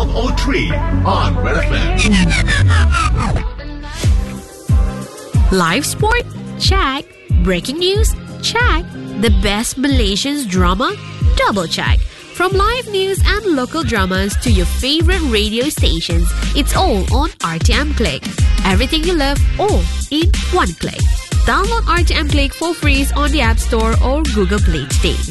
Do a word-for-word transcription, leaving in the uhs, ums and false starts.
twelve oh three on Red F M. Live sport? Check. Breaking news? Check. The best Malaysian drama? Double check. From live news and local dramas to your favorite radio stations, it's all on R T M Click. Everything you love, all in one click. Download R T M Click for free on the App Store or Google Play today.